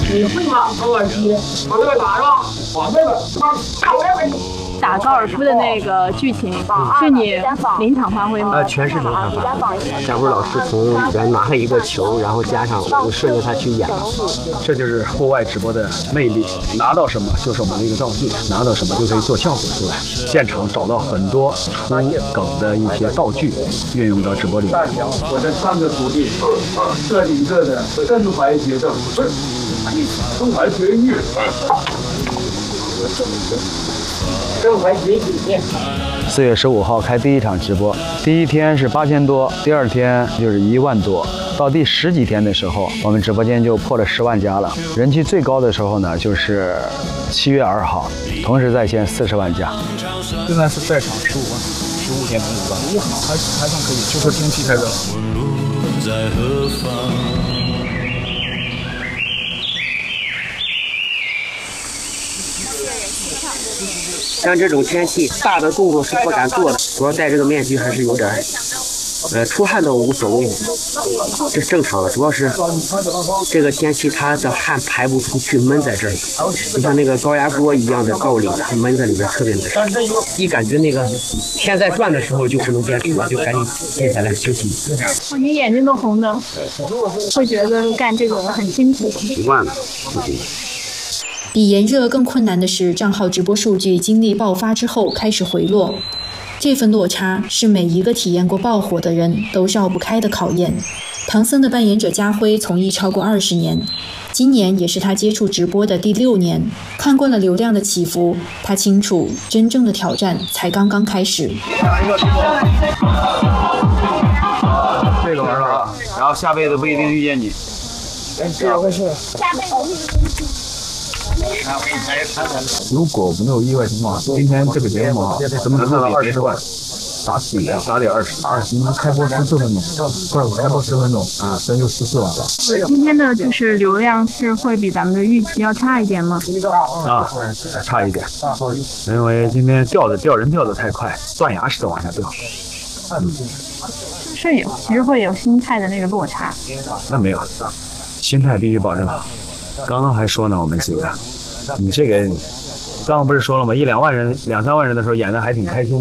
你会吗？高尔夫，往那边打是吧？往那边， 打高尔夫的那个剧情是你临场发挥吗？ 全是临场发挥。待会儿老师从里边拿了一个球，然后加上我就顺着它去演。 这就是户外直播的魅力，拿到什么就是我们的一个道具，拿到什么就可以做效果出来。现场找到很多出梗的一些道具，运用到直播里面。 我的3个徒弟，这里一个的身怀绝症，身怀绝育。 身怀绝技。 4月15号开第1场直播，第一天是8000多，第2天就是1万多，到第10几天的时候，我们直播间就破了10万加了。人气最高的时候呢，就是7月2号，同时在线40万加。 现在是在场15万，15天15万，还算可以，就说天气太热了。 像这种天气，大的动作是不敢做的，主要戴这个面具还是有点，出汗倒无所谓，这正常的。主要是这个天气，它的汗排不出去，闷在这儿。就像那个高压锅一样的道理，它闷在里面特别难受。一感觉那个天在转的时候就不能坚持了，就赶紧歇下来休息。 你眼睛都红的，会觉得干这个很辛苦。 习惯了， 比炎热更困难的是，账号直播数据经历爆发之后开始回落，这份落差是每一个体验过爆火的人都绕不开的考验。唐僧的扮演者家辉从艺超过20年，今年也是他接触直播的第6年，看惯了流量的起伏，他清楚真正的挑战才刚刚开始。 这个玩了，然后下辈子不一定遇见你。 怎么回事？ 如果没有意外情况，今天这个节目怎么能到20万？打起来打点20，你们开播14分钟，不是开播10分钟啊，这就14万了。 今天的就是流量是会比咱们的预期要差一点吗？ 差一点，因为今天掉人掉的太快，断崖式的往下掉。 是有，其实会有心态的那个落差。 那没有，心态必须保证好。刚刚还说呢，我们几个，你这个刚刚不是说了吗？1、2万人、2、3万人的时候演的还挺开心。